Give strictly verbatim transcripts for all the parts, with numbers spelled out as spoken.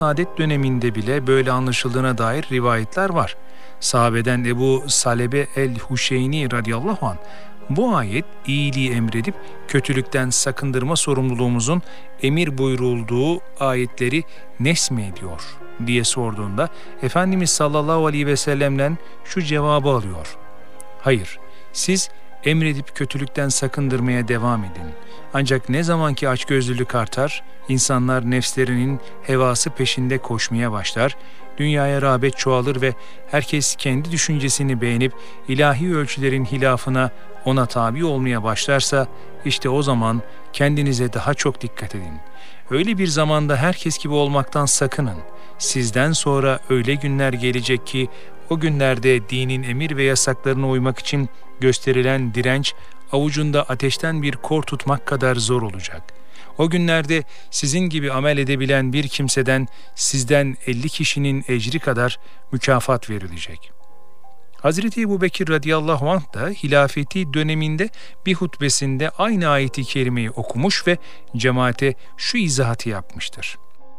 Saadet döneminde bile böyle anlaşıldığına dair rivayetler var. Sahabeden Ebu Salebe el-Huşeyni radıyallahu anh, bu ayet iyiliği emredip kötülükten sakındırma sorumluluğumuzun emir buyurulduğu ayetleri nesmi ediyor diye sorduğunda Efendimiz sallallahu aleyhi ve sellem'den şu cevabı alıyor: hayır, siz emredip kötülükten sakındırmaya devam edin. Ancak ne zaman ki açgözlülük artar, insanlar nefslerinin hevası peşinde koşmaya başlar, dünyaya rağbet çoğalır ve herkes kendi düşüncesini beğenip ilahi ölçülerin hilafına ona tabi olmaya başlarsa, işte o zaman kendinize daha çok dikkat edin. Öyle bir zamanda herkes gibi olmaktan sakının. Sizden sonra öyle günler gelecek ki o günlerde dinin emir ve yasaklarına uymak için gösterilen direnç avucunda ateşten bir kor tutmak kadar zor olacak. O günlerde sizin gibi amel edebilen bir kimseden sizden elli kişinin ecri kadar mükafat verilecek. Hazreti Ebubekir radıyallahu anh da hilafeti döneminde bir hutbesinde aynı ayeti kerimeyi okumuş ve cemaate şu izahatı yapmıştır: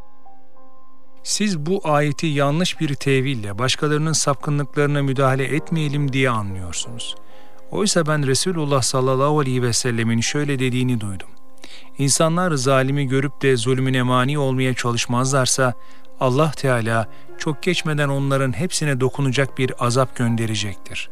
siz bu ayeti yanlış bir teville başkalarının sapkınlıklarına müdahale etmeyelim diye anlıyorsunuz. Oysa ben Resulullah sallallahu aleyhi ve sellemin şöyle dediğini duydum: İnsanlar zalimi görüp de zulmüne mani olmaya çalışmazlarsa Allah Teala çok geçmeden onların hepsine dokunacak bir azap gönderecektir.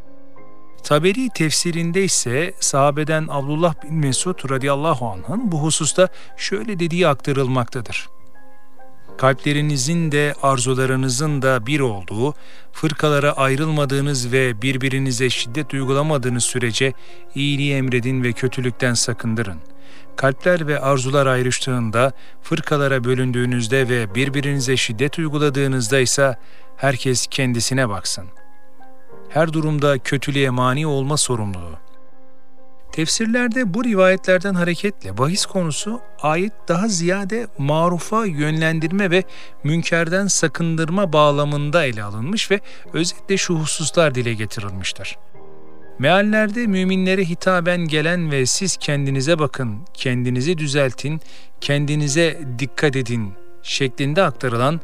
Taberi tefsirinde ise sahabeden Abdullah bin Mesud radıyallahu anh'ın bu hususta şöyle dediği aktarılmaktadır: kalplerinizin de arzularınızın da bir olduğu, fırkalara ayrılmadığınız ve birbirinize şiddet uygulamadığınız sürece iyiliği emredin ve kötülükten sakındırın. Kalpler ve arzular ayrıştığında, fırkalara bölündüğünüzde ve birbirinize şiddet uyguladığınızda ise herkes kendisine baksın. Her durumda kötülüğe mani olma sorumluluğu. Tefsirlerde bu rivayetlerden hareketle bahis konusu ayet daha ziyade marufa yönlendirme ve münkerden sakındırma bağlamında ele alınmış ve özetle şu hususlar dile getirilmiştir. Meallerde müminlere hitaben gelen ve siz kendinize bakın, kendinizi düzeltin, kendinize dikkat edin şeklinde aktarılan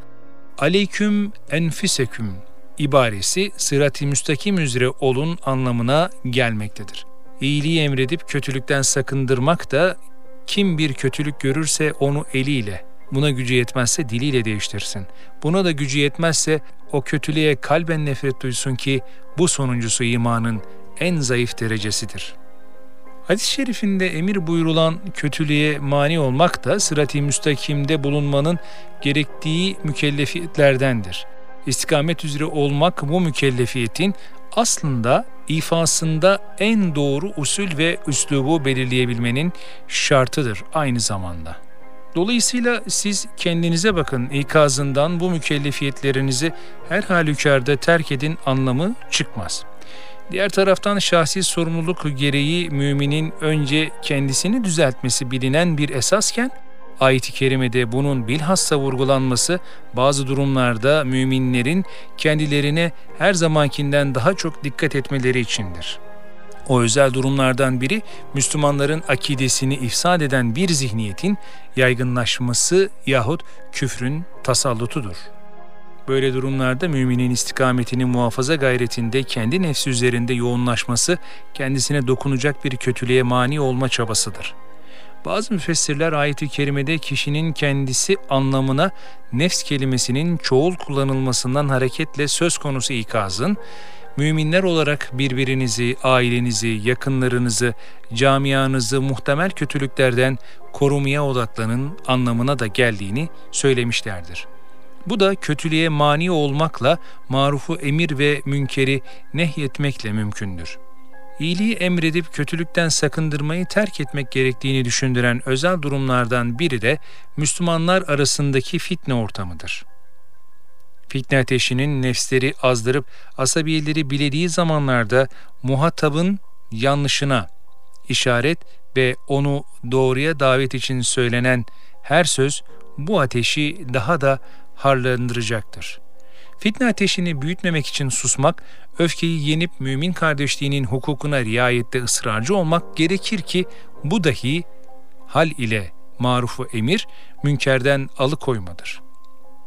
aleyküm enfüseküm ibaresi sırat-ı müstakim üzere olun anlamına gelmektedir. İyiliği emredip kötülükten sakındırmak da kim bir kötülük görürse onu eliyle, buna gücü yetmezse diliyle değiştirsin. Buna da gücü yetmezse o kötülüğe kalben nefret duysun ki bu sonuncusu imanın en zayıf derecesidir. Hadis-i şerifinde emir buyurulan kötülüğe mani olmak da sırat-ı müstakimde bulunmanın gerektiği mükellefiyetlerdendir. İstikamet üzere olmak bu mükellefiyetin aslında ifasında en doğru usul ve üslubu belirleyebilmenin şartıdır aynı zamanda. Dolayısıyla siz kendinize bakın ikazından bu mükellefiyetlerinizi her halükarda terk edin anlamı çıkmaz. Diğer taraftan şahsi sorumluluk gereği müminin önce kendisini düzeltmesi bilinen bir esasken, ayet-i kerimede bunun bilhassa vurgulanması bazı durumlarda müminlerin kendilerine her zamankinden daha çok dikkat etmeleri içindir. O özel durumlardan biri Müslümanların akidesini ifsad eden bir zihniyetin yaygınlaşması yahut küfrün tasallutudur. Böyle durumlarda müminin istikametini muhafaza gayretinde kendi nefsi üzerinde yoğunlaşması kendisine dokunacak bir kötülüğe mani olma çabasıdır. Bazı müfessirler ayet-i kerimede kişinin kendisi anlamına nefs kelimesinin çoğul kullanılmasından hareketle söz konusu ikazın, müminler olarak birbirinizi, ailenizi, yakınlarınızı, camianızı muhtemel kötülüklerden korumaya odaklanın anlamına da geldiğini söylemişlerdir. Bu da kötülüğe mani olmakla marufu emir ve münkeri nehyetmekle mümkündür. İyiliği emredip kötülükten sakındırmayı terk etmek gerektiğini düşündüren özel durumlardan biri de Müslümanlar arasındaki fitne ortamıdır. Fitne ateşinin nefsleri azdırıp asabiyeleri bilediği zamanlarda muhatabın yanlışına işaret ve onu doğruya davet için söylenen her söz bu ateşi daha da harlandıracaktır. Fitne ateşini büyütmemek için susmak, öfkeyi yenip mümin kardeşliğinin hukukuna riayette ısrarcı olmak gerekir ki bu dahi hal ile marufu emir, münkerden alıkoymadır.